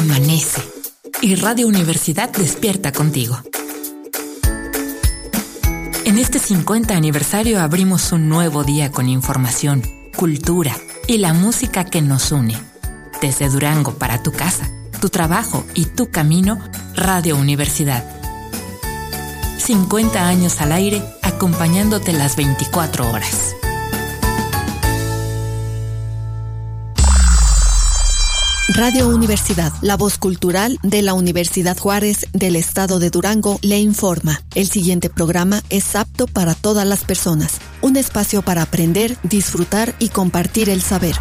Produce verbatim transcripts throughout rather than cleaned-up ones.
amanece y Radio Universidad despierta contigo. En este cincuenta aniversario abrimos un nuevo día con información, cultura y la música que nos une. Desde Durango para tu casa, tu trabajo y tu camino, Radio Universidad. cincuenta años al aire, acompañándote las veinticuatro horas. Radio Universidad, la voz cultural de la Universidad Juárez del Estado de Durango, le informa. El siguiente programa es apto para todas las personas. Un espacio para aprender, disfrutar y compartir el saber.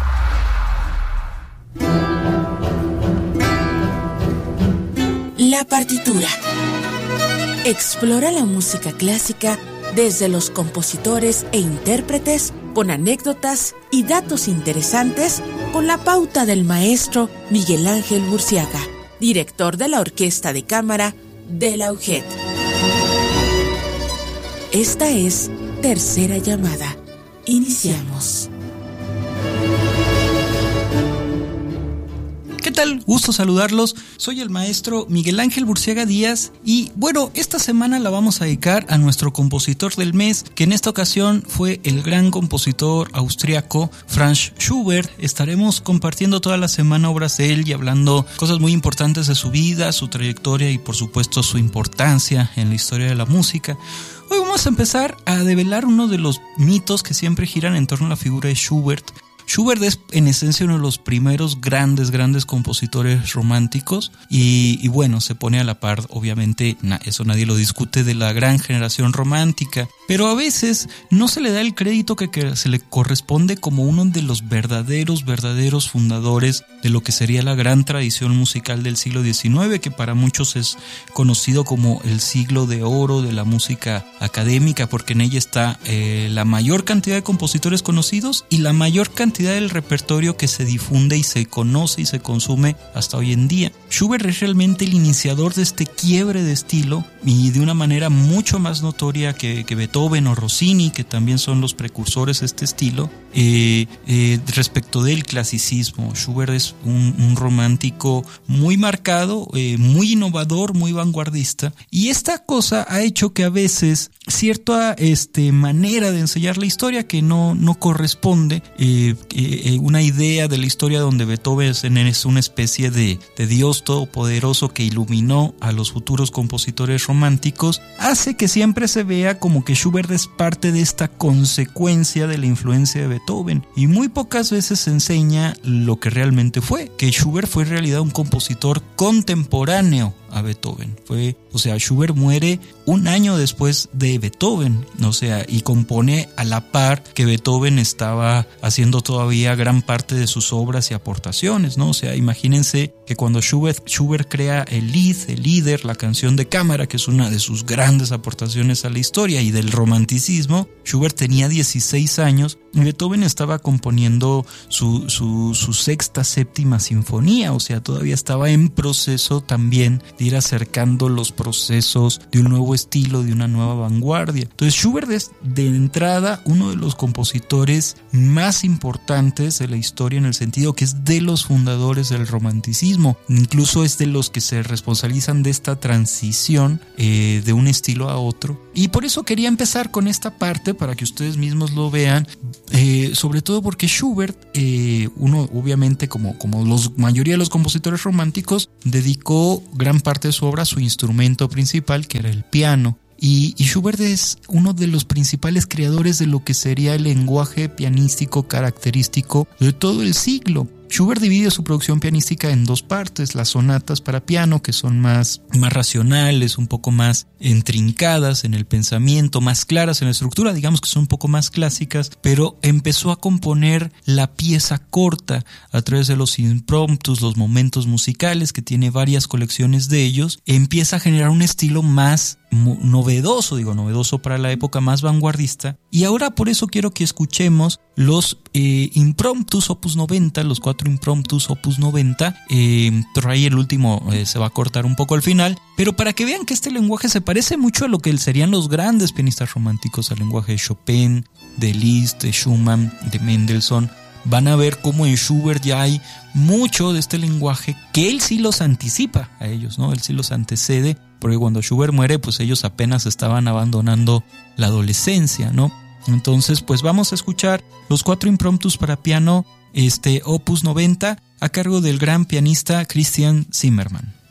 La partitura. Explora la música clásica desde los compositores e intérpretes, con anécdotas y datos interesantes, con la pauta del maestro Miguel Ángel Burciaga, director de la Orquesta de Cámara de la U G E D. Esta es Tercera Llamada. Iniciamos. ¿Qué tal? Gusto saludarlos. Soy el maestro Miguel Ángel Burciaga Díaz y bueno, esta semana la vamos a dedicar a nuestro compositor del mes, que en esta ocasión fue el gran compositor austriaco Franz Schubert. Estaremos compartiendo toda la semana obras de él y hablando cosas muy importantes de su vida, su trayectoria y por supuesto su importancia en la historia de la música. Hoy vamos a empezar a develar uno de los mitos que siempre giran en torno a la figura de Schubert. Schubert es en esencia uno de los primeros grandes, grandes compositores románticos y, y bueno, se pone a la par, obviamente, na, eso nadie lo discute, de la gran generación romántica, pero a veces no se le da el crédito que, que se le corresponde como uno de los verdaderos, verdaderos fundadores de lo que sería la gran tradición musical del siglo diecinueve, que para muchos es conocido como el siglo de oro de la música académica, porque en ella está eh, la mayor cantidad de compositores conocidos y la mayor cantidad del repertorio que se difunde y se conoce y se consume hasta hoy en día. Schubert es realmente el iniciador de este quiebre de estilo y de una manera mucho más notoria que, que Beethoven o Rossini, que también son los precursores de este estilo, eh, eh, respecto del clasicismo. Schubert es un, un romántico muy marcado, eh, muy innovador, muy vanguardista, y esta cosa ha hecho que a veces cierta este, manera de enseñar la historia que no, no corresponde, eh, eh, una idea de la historia donde Beethoven es una especie de, de Dios todopoderoso que iluminó a los futuros compositores románticos, hace que siempre se vea como que Schubert es parte de esta consecuencia de la influencia de Beethoven, y muy pocas veces se enseña lo que realmente fue, que Schubert fue en realidad un compositor contemporáneo a Beethoven. Fue, o sea, Schubert muere un año después de Beethoven, o sea, y compone a la par que Beethoven estaba haciendo todavía gran parte de sus obras y aportaciones, ¿no? O sea, imagínense que cuando Schubert, Schubert crea el Lied, el Lieder, la canción de cámara, que es una de sus grandes aportaciones a la historia y del romanticismo, Schubert tenía dieciséis años y Beethoven estaba componiendo su, su, su sexta, séptima sinfonía, o sea, todavía estaba en proceso también de ir acercando los procesos de un nuevo estilo, de una nueva vanguardia. Entonces Schubert es de entrada uno de los compositores más importantes de la historia, en el sentido que es de los fundadores del romanticismo, incluso es de los que se responsabilizan de esta transición eh, de un estilo a otro, y por eso quería empezar con esta parte para que ustedes mismos lo vean, eh, sobre todo porque Schubert, eh, uno obviamente como, como la mayoría de los compositores románticos, dedicó gran parte de su obra a su instrumento principal, que era el piano. Y, y Schubert es uno de los principales creadores de lo que sería el lenguaje pianístico característico de todo el siglo. Schubert divide su producción pianística en dos partes: las sonatas para piano, que son más, más racionales, un poco más intrincadas en el pensamiento, más claras en la estructura, digamos que son un poco más clásicas, pero empezó a componer la pieza corta a través de los impromptus, los momentos musicales, que tiene varias colecciones de ellos. Empieza a generar un estilo más novedoso, digo novedoso para la época, más vanguardista, y ahora por eso quiero que escuchemos los eh, impromptus opus noventa, los cuatro impromptus opus noventa, eh, pero ahí el último eh, se va a cortar un poco al final, pero para que vean que este lenguaje se parece mucho a lo que serían los grandes pianistas románticos, al lenguaje de Chopin, de Liszt, de Schumann, de Mendelssohn, van a ver cómo en Schubert ya hay mucho de este lenguaje que él sí los anticipa a ellos, ¿no? Él sí los antecede, porque cuando Schubert muere, pues ellos apenas estaban abandonando la adolescencia, ¿no? Entonces, pues vamos a escuchar los cuatro impromptus para piano, este opus noventa, a cargo del gran pianista Christian Zimmermann.